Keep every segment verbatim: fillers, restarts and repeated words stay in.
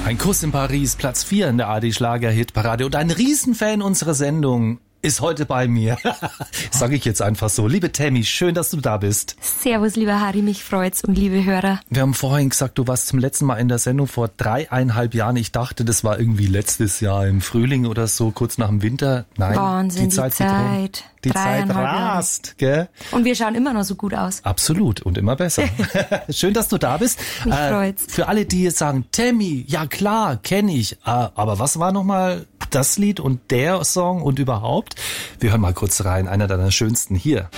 Ein Kuss in Paris, Platz vier in der A D Schlager-Hitparade und ein Riesenfan unserer Sendung ist heute bei mir. Sage ich jetzt einfach so. Liebe Tammy, schön, dass du da bist. Servus, lieber Harry, mich freut's und liebe Hörer. Wir haben vorhin gesagt, du warst zum letzten Mal in der Sendung vor dreieinhalb Jahren. Ich dachte, das war irgendwie letztes Jahr im Frühling oder so, kurz nach dem Winter. Nein, Wahnsinn, die Zeit, die Zeit. Die Zeit rast, gell? Und wir schauen immer noch so gut aus. Absolut und immer besser. Schön, dass du da bist. Mich äh, freut's. Für alle, die jetzt sagen, Tammy, ja klar, kenne ich. Äh, aber was war nochmal das Lied und der Song und überhaupt? Wir hören mal kurz rein, einer deiner schönsten hier.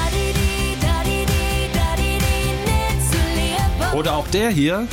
Oder auch der hier.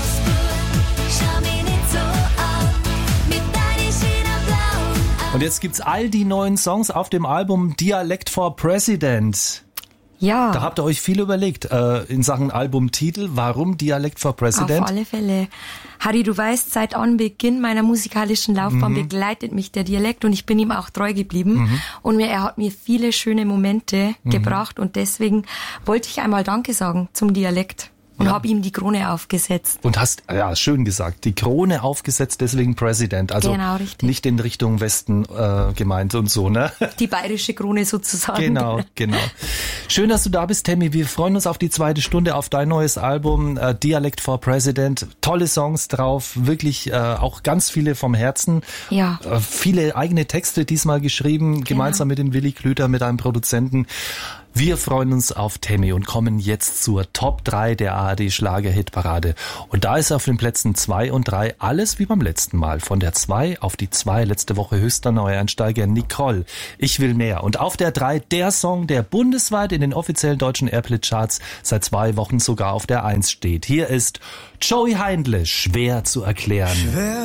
Und jetzt gibt's all die neuen Songs auf dem Album Dialect for President. Ja. Da habt ihr euch viel überlegt äh, in Sachen Albumtitel. Warum Dialect for President? Auf alle Fälle. Harry, du weißt, seit Anbeginn meiner musikalischen Laufbahn Mhm. begleitet mich der Dialekt und ich bin ihm auch treu geblieben. Mhm. Und mir, er hat mir viele schöne Momente Mhm. gebracht und deswegen wollte ich einmal Danke sagen zum Dialekt. Und Ja. habe ihm die Krone aufgesetzt. Und hast, ja, schön gesagt, die Krone aufgesetzt, deswegen President. Also Genau, richtig. nicht in Richtung Westen äh, gemeint und so, ne? Die bayerische Krone sozusagen. Genau, genau. Schön, dass du da bist, Tammy. Wir freuen uns auf die zweite Stunde, auf dein neues Album, äh, Dialect for President. Tolle Songs drauf, wirklich äh, auch ganz viele vom Herzen. Ja. Äh, viele eigene Texte diesmal geschrieben, Genau. gemeinsam mit dem Willi Klüter, mit einem Produzenten. Wir freuen uns auf Tammy und kommen jetzt zur Top drei der A R D Schlager-Hitparade. Und da ist auf den Plätzen zwei und drei alles wie beim letzten Mal. Von der zwei auf die zwei, letzte Woche höchster Neueinsteiger Nicole. Ich will mehr. Und auf der drei der Song, der bundesweit in den offiziellen deutschen Airplay-Charts seit zwei Wochen sogar auf der eins steht. Hier ist Joey Heindle, schwer zu erklären. Schwer